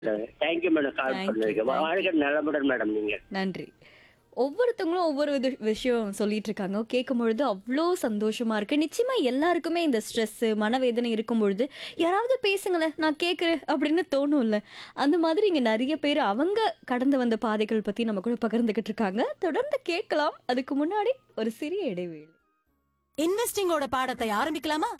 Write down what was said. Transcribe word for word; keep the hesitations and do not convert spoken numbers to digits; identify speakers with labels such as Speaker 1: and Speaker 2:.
Speaker 1: Thank you madam call
Speaker 2: thank you,
Speaker 1: பண்ணதுக்கு.
Speaker 2: Thank you.
Speaker 1: வாழ்க்கை நலமுடன் மேடம் நீங்க.
Speaker 2: நன்றி. ஒவ்வொருத்தவங்களும் ஒவ்வொரு இது விஷயம் சொல்லிட்டு இருக்காங்க. கேட்கும்பொழுது அவ்ளோ சந்தோஷமா இருக்கு. நிச்சயமா எல்லாருக்குமே இந்த ஸ்ட்ரெஸ்ஸு, மனவேதனை இருக்கும்பொழுது, "யாராவது பேசுங்களேன், நான் கேட்கிறேன்" அப்படின்னு தோணும்ல. அந்த மாதிரி இங்க நெறைய பேர் அவங்க கடந்து வந்த பாதைகள் பத்தி நம்ம கூட பகிர்ந்துகிட்டு இருக்காங்க. தொடர்ந்து கேட்கலாம். அதுக்கு முன்னாடி ஒரு சிறிய இடைவேளை.
Speaker 3: இன்வெஸ்டிங்கோட பாடத்தை ஆரம்பிக்கலாமா?